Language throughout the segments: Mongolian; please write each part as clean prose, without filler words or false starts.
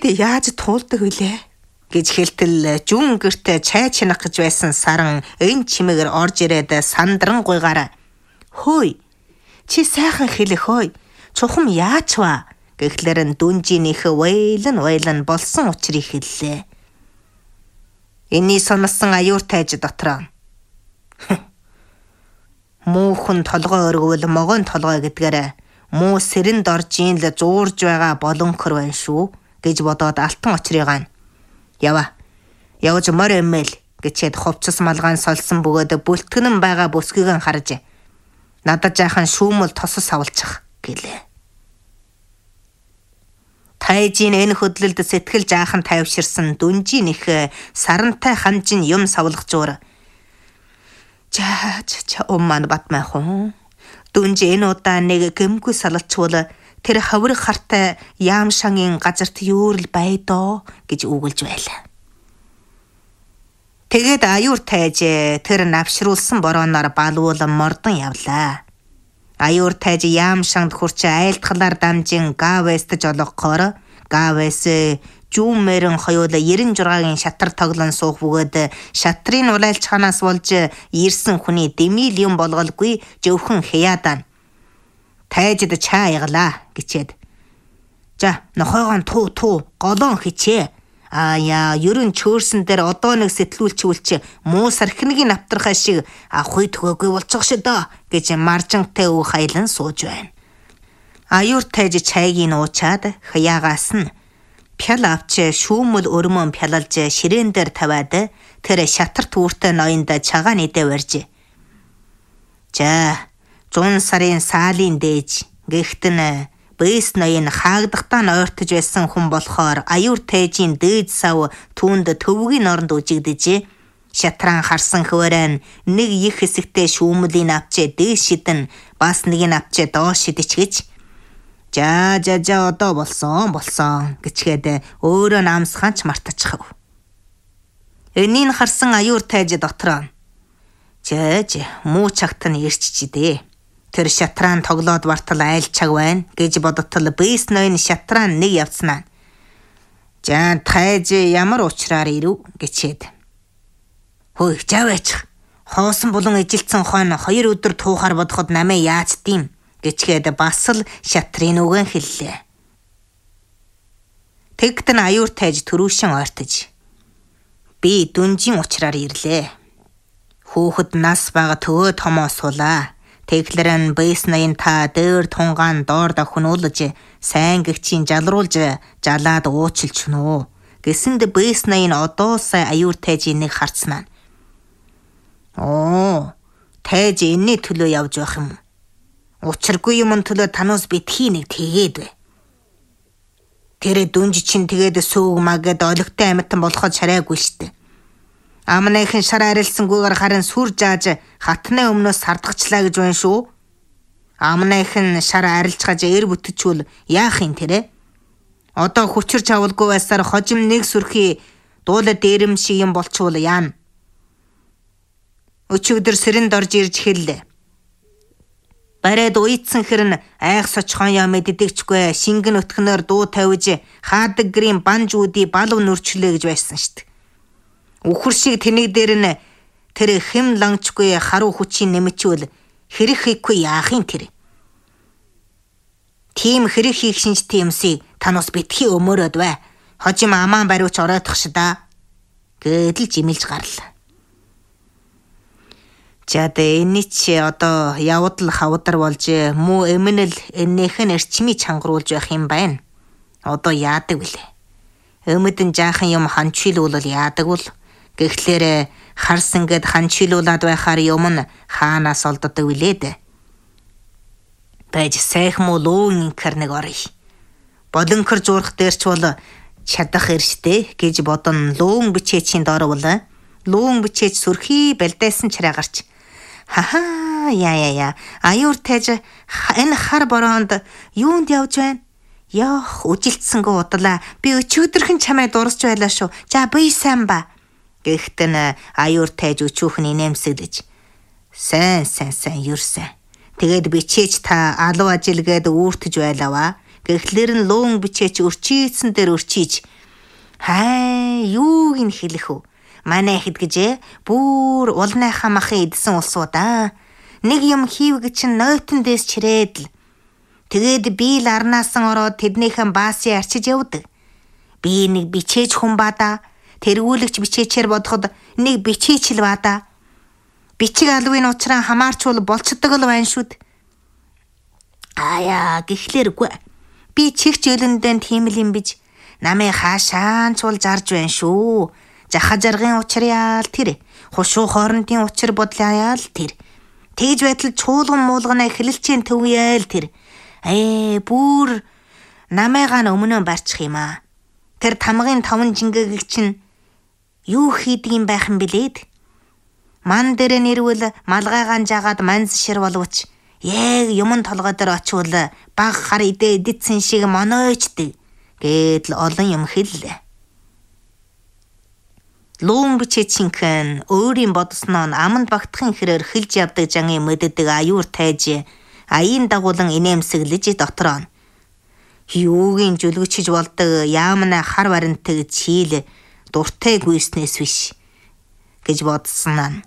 Тэгэхэд яаж туулдаг вүлээ? Гэж хэлтэл жүүн гэртээ чай чинах гэж байсан Саран энэ чимээгээр орж ирээд сандран гуйгаараа "Хөөе. Чи сайхан хэлэх хөөе. Чухам яач вэ?" гэхлээр нь дүнжийнийхээ вейлэн болсон учрыг хэллээ. Энийг сонссон аюур тайж дотроо "Муухан толгой өргөвөл могон толгой гэдгээрээ муу сэрэнд орж ийн л зуурж байгаа болонхор байна шүү" гэж бодоод алтан очрыг явж морь эмээл гэчээд хувцас малгаан солсон бөгөөд бүлтгэнэн байгаа бүсгийг харж "Надад жаахан шүүмэл тосос авалчих" гэлээ. Тайжийн энэ хөдлөлд сэтгэл жаахан тайвширсан дүнжийнх сарантай хамжин юм савлах зуур. "Чаа умман батмай хоо. Дүнжи энэ удаа нэг гэмгүй салалчвал тэр хаврыг хартай яамшангийн газарт юурл байдоо" гэж үгэлж байлаа. Тэгээд аюур тайж тэр навшруулсан борооноор балуулан мордон явлаа. Аюур тайж яамшанд хурч айлтгалаар дамжин Гавест жолгохоор Гавес жүүмэрэн хоёул 96-гийн шатар тоглон суух бөгөөд шатрын улайлч ханаас болж ирсэн хүний дэмил юм болголгүй жөвхөн хяадан "Тайжид чаа яглаа" гэчээд "За нохойгон туу голон хичээ. Ерөн чөөрсөн дээр одоо нэг сэтлүүлчүүлч муу сархиныгийн автрахаа шиг авахыг төгөөгүй болчих шидэ" гэж маржантай өв хайлан сууж байна. Аюур тайж чайгийг уучаад хаяагаас нь пял авч шүүмэл өрмөн пялалж ширээн дээр тавиад тэр шатар түүртэй ноёнд чагаа нэдэ барьж "За 100 сарын саалын дээж гихтэн бэс ноён хаагдахтаа ойртож байсан хүн болохоор аюур тайжийн дээд сав түүнд төвгийн оронд үжигдэж шатран харсан хөвөрэн нэг их хэсэгтээ шүүмлийн авч дээш шидэн бас нэг нь авч доош шидчихэж "За одоо болсон" гэчгээд өөрөө наамсхаач мартчихав. Энийг харсан аюур тайж дотроо "Муу чагт нь ирччихдээ. Тэр шатран тоглоод бартал айлчаг байна" гэж бодтол бэс ноён шатран нэг явцнаа. "За тайж ямар учраар ирв" гэчээд "Хөөе жаваач. Хоосон булан ижилсэн хойно 2 өдөр туухаар бодоход намайг яаж дим" гэчгээд бас л шатрын үгэн хэллээ. Тэгтэн аюур тайж төрүүшин ойртож "Би дүнжийн учраар ирлээ. Хүүхэд нас бага төгөө томоо суулаа. Тэглэр нь бэс ноён та дээр тунгаан доор давхнуулж сайн гэгчийн жалруулж жалаад уучлч нөө" гэсэнд бэс ноён одоо сая аюур тайжийн нэг харцнаа. "Тайж энэний төлөө явж байх юм. Учиргүй юм төлөө танаас битгий нэг тэгээд бай. Тэр дүнж чинь тэгээд сүүг магээд олигтой амьтан болоход шараагүй штэ. Амныхын шар арилсангүйгээр харин сүр жааж хатны өмнөөс сардагчлаа гэж байна шүү. Амныхын шар арилжгаж эр бүтчихвэл яах юм тэрэ? Одоо хүчирч авалгүй байсаар хожим нэг сүрхий дуулаа дээрэм шиг юм болчвол яана. Өчигдөр сэрэнд орж ирж хэллээ. Барайд уйдсан хэрн айх сочхон яам мэддэгчгүй шингэн өтгнөр дуу тавьж хаадаг гэрийн банж үди балв нүрчлээ гэж байсан штт. Үхэр шиг тэнэг дээр нь тэр хэм лангчгүй харуу хүчийн нэмчвэл хэрэг хийхгүй яахын тэр. Тим хэрэг хийх шинжтэй юмсыг танаас битгий өмөрөөд бай. Хожим амаан бариуч ороодох шидаа гэдэл жимэлж гарлаа. Энэ чи одоо явдал хавдар болж муу эмэнэл энэхэн эрчмийг чангруулж байх юм байна. Одоо яадаг вүлээ? Өмөдөн жаахан юм ханчилуулал яадаг бол гэхлээр харс ингээд ханчилуулаад байхаар юм нь хаанаас олддог вүлээд. Байж сайхан муу луун инкер нэг орё. Болонкор зурх дээрч бол чадах ирштэй гэж бодон луун бичээчийн дорвол луун бичээч сүрхий бэлдээсэн чараагарч яа аюур тайж энэ хар бороонд юунд явж байна? Яах үжилтсэнгөө удлаа. Би өчигдөрхөн чамайг дурсж байлаа шүү. За бие сайн ба. Гэхдээ аюур тайж өчүүхэн инээмсэглэж. Сайн юрсэн. Тэгээд бичээч та алуу ажилгээд үүртэж байлаа. Гэхлээр нь луун бичээч өрчийдсэн дээр өрчийж Юуг нь хэлэх вэ? Манай хэд гэжээ бүр улнайхаа махын идсэн улсуудаа. Нэг юм хийвэг чинь нойтон дэс чирээд л. Тэгээд би л арнаасан ороод тэднийхэн баасын арчиж явдаг. Би нэг бичээж хүн баада. Тэргүүлэгч бичээчээр бодоход нэг бичээч л баада. Бичиг албаны учраа хамаарчвал болцдог л байна шүд. Гэхлээргүй. Би чигч өлөндөө тийм л юм бич. Намайг хаашаанчвал зарж байна шүү. Жаха жаргын учрал тэр. Хушуу хоорондын учир бодлоо тэр. Тэгж байтал чуулган муулгана эхлэлчийн төвяал тэр. Бүр намайгаа өмнө барчих юм аа. Тэр тамгын 5 жингээг чинь юу хийдэг юм байх юм билээд? Ман дээр нэрвэл малгайгаан жагаад манз шир боловч яг юмн толгой дээр очивол баг хар идэтсэн шиг моноочдөг гэдэл олон юм хэллээ. Луун бичээчинхэн өөрийн бодсноо аманд багтахын хэрээр хэлж явдаг жангийн мэддэг аюур тайж аяын дагуулan инээмсэглэж дотроо юугийн зүлгчж болдог яамна хар баримтаг чийл дуртай гүйснээс биш гэж бодсон.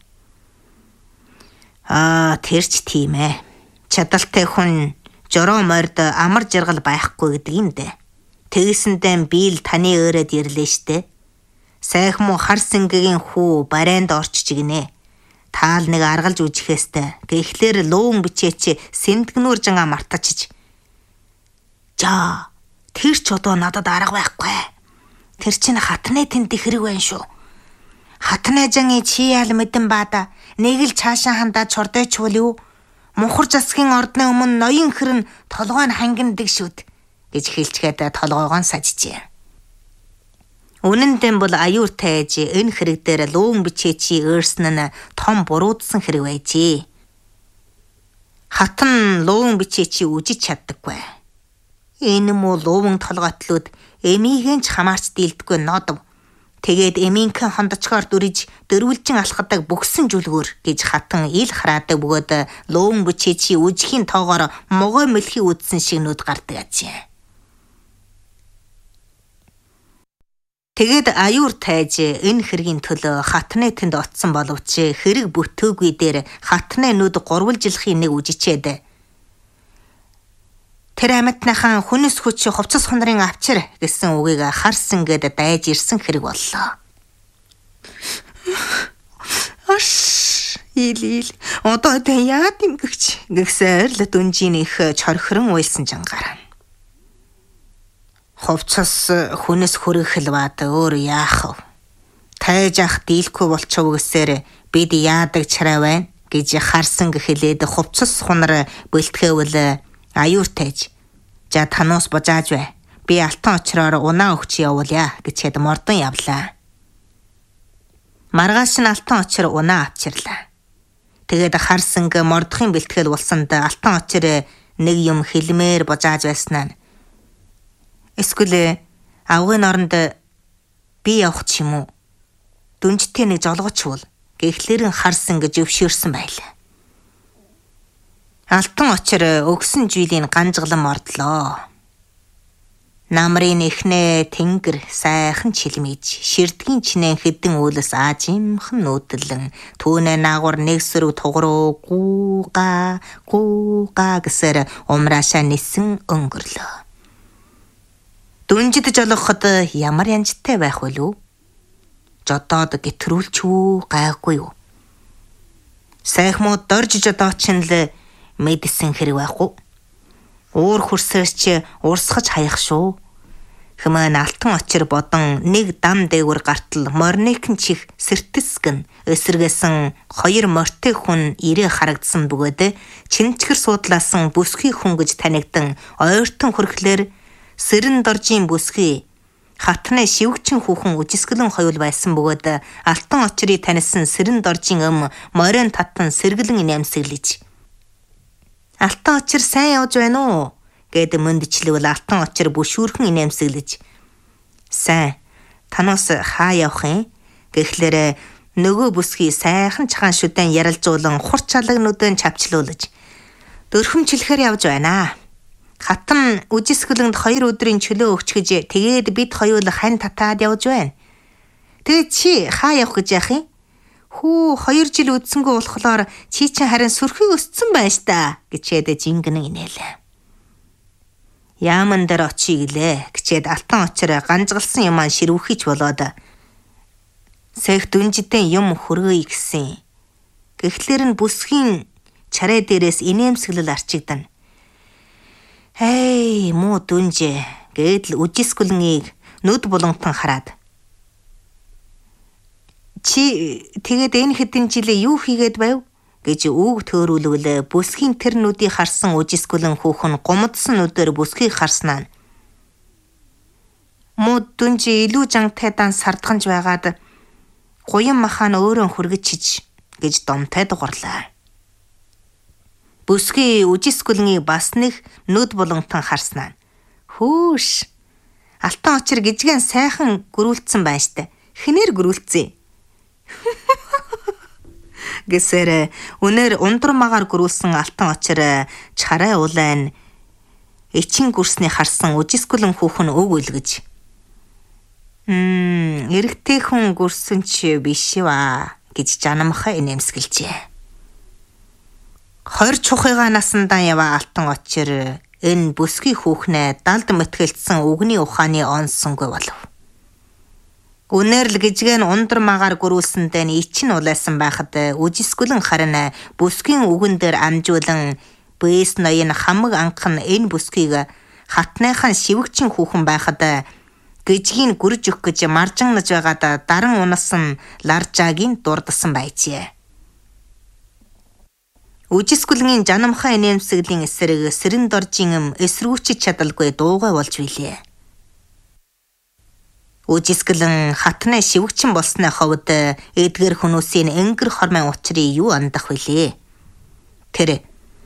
Тэрч тийм ээ. Чадалтай хүн жороо морд амар жаргал байхгүй гэдэг юм дээ. Тэгээсэндээ би л таны өрөөд ирлээ штэ. Сайхан муу хар сэнгэгийн хүү барайнд орчиж гинэ. Таал нэг аргалж үжихэстэй. Гэхдээ луун бичээч сэмдгнүүр жанга мартачиж. Тэр ч одоо надад арга байхгүй. Тэр чинь хатны тэнд хэрэг байна шүү. Хатны жанги чи ял мэдэн баада. Нэг л цаашаа хандаад чордойчвол юу? Мухар засгийн ордны өмнө ноён хэрн толгой нь хангиндаг шүд гэж хэлчихэд толгойгоо сажжээ. Үнэн дэм бол аюур тайж энэ хэрэг дээр луун бичээчи өөрсөн нь том буруудсан хэрэг байжээ. Хатан луун бичээчи үжиж чаддаггүй. Энэ муу луун толготлууд эмигийн ч хамаарч дийлдэггүй нодов. Тэгээд эмийнхэн хондочгоор дүриж дөрвөлжин алхадаг бүгсэн жүлгөр гэж хатан ил хараадаг бөгөөд луун бичээчи үжихийн тоогоор могой мөлхий үдсэн шиг нүд гардаг ажээ. Тэгээд аюур тайж энэ хэргийн төлөө хатны тэнд оцсон боловч хэрэг бүтээгүй дээр хатны нүд гурвалжилахын нэг үжичээд тэр амьтныхан хүнэс хүч хувцас хондрын авчир гэсэн үгийг харсан гээд дайж ирсэн хэрэг боллоо. Ил одоо тэ яа димгэгч гэсээр л дүнжийнх чорхрон уйлсан жангаар. Хувцас хүнэс хүрэх л баад өөр яах вэ? Тайж ах дийлэхгүй болчихов гэсээр бид яадаг чараа байна гэж харсан гэхлээд хувцас хунар бэлтгээвэл аюур тайж. За танаас божааж бай. Би алтан очроор унаа өгч явуулъя гэчээд мордон явлаа. Маргааш нь алтан очир унаа авчирлаа. Тэгээд харсан гэ мордохын бэлтгэл болсонд алтан очир нэг юм хэлмээр божааж байснаа. Эсвэл авгын оронд би явах ч юм уу? Дүнжтэй нэг жолгочвол гэхлээр харсан гэж өвшөөрсөн байлаа. Алтан очир өгсөн жийлийг ганжглан мордлоо. Намрын эхнээ тэнгэр сайхан чилмэж ширдгийн чинээ хэдэн үүлс аажимхан нүүдэлэн түүнээ наагур нэг сөрөг тугруу гууга гэсээр умраашаа нисэн өнгөрлөө. Дүнжид жолоход ямар янжтай байх вэ лүү? Жодоод гэтрүүлч үү гайгүй юу? Сайхмууд дорж жодоо чинь л мэдсэн хэрэг байхгүй. Уур хөрсөөч урсгаж хаях шүү. Хэмээн алтан очир бодон нэг дам дээгүр гартал морникэн чих сэртэсгэн эсэргээсэн 2 мортэй хүн ирээ харагдсан бөгөөд чинчгэр суудлаасан бүсгүй хүн гэж танигдан ойртон хөрхлөөр сэрэн доржийн бүсгүй хатны шивгчин хүүхэн үжисгэлэн хоёул байсан бөгөөд алтан очирыг таньсан сэрэн доржийн морин татан сэргэлэн нэмсэглэж алтан очир сайн явж байна уу гэд мөндчлэвэл алтан очир бүшүүрхэн нэмсэглэж сайн танаас хаа явах юм гэхлээр нөгөө бүсгүй сайхан чахан шүдэн яралжуулан хурц чалагнуудын чавчлуулж дөрхөмчлэхээр явж байна. Хатан үжисгэлэнд 2 өдрийн чөлөө өгч гэж тэгээд бид хоёул хань татаад явж байна. Тэгээд чи хаа явах гэж яах юм? Хүү 2 жил үдсэнгөө болохоор чи чинь харин сүрхий өссөн байна штэ гэчээд жингэн инээлээ. Яаман дээр очие гэлээ гэчээд алтан очир ганжгалсан юмаа ширүүхийч болоод сэх дүнжидэн юм хөргөе гэсэн. Гэхдээ нь бүсгийн чарай дээрээс инээмсэглэл арчигдана. Хей муу дүнжээ гэдэл үжисгэлнийг нүд булангатан хараад. Чи тэгээд энэ хэдэн жилээ юу хийгээд байв гэж үг төөрүүлвэл бүсгийн тэр нүдийг харсан үжисгэлэн хүүхэн гомдсон нүдээр бүсгийг харснаа. Муу дүнжээ илүү жантай дан сардганж байгаад гуян махаан өөрөө хүргэж гэж домтой дугарлаа. Бүсгийн үжисгэлнийг бас нэг нүд булангатан харснаа. Хөөш. Алтан очир гижгэн сайхан гөрүүлсэн байна штэ. Хинээр гөрүүлцээ. Гэсээр өнөр ундрмагаар гөрүүлсэн алтан очир чарай улайн эчин гүрсний харсан үжисгэлэн хүүхэн өг үлгэж. Эрэгтэй хүн гүрсэн чи биш ба гэж жанамхаа инээмсэглэжээ. 20 чухыгаа насандаа яваа алтан очир энэ бүсгийн хүүхнээ далд мэтгэлцсэн үгний ухааны онсонгүй болов. Үнээр л гижгэн ундрмагаар гөрүүлсэндээ ичин улайсан байхад үжисгэлэн харин бүсгийн үгэн дээр амжуулан бэс ноён хамаг анхан энэ бүсгийг хатныхан шивгчин хүүхэн байхад гижгийн гүрж өгөх гэж маржаннаж байгаад даран унасан ларжаагийн дурдсан байжээ. Үжисгэлний жанамхаа инээмсэглийн эсрэг сэрэн доржин эсрүүчиж чадалгүй дуугай болж билээ. Үжисгэлэн хатны шивгчин болсны ховд эдгэр хүмүүсийн энгэр хормын учрыг юу андах вүлээ? Тэр